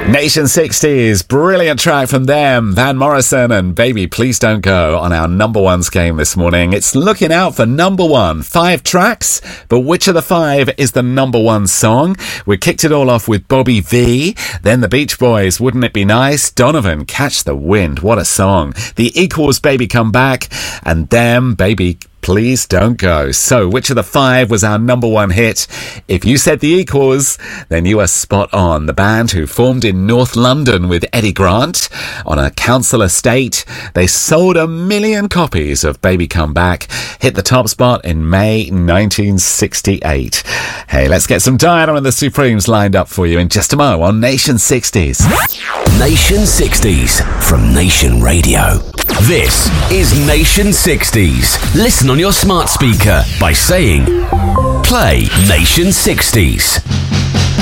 Nation 60s, brilliant track from them, Van Morrison and Baby Please Don't Go on our number ones game this morning. It's looking out for number one. 5 tracks, but which of the 5 is the number one song? We kicked it all off with Bobby V, then the Beach Boys, Wouldn't It Be Nice? Donovan, Catch the Wind, what a song. The Equals, Baby Come Back, and them, Baby Please Don't Go. So, which of the 5 was our number one hit? If you said the Equals, then you are spot on. The band who formed in North London with Eddie Grant on a council estate. They sold 1 million copies of Baby Come Back, hit the top spot in May 1968. Hey, let's get some Diana and the Supremes lined up for you in just a mo on Nation 60s. Nation 60s from Nation Radio. This is Nation 60s. Listen on your smart speaker by saying, play Nation 60s.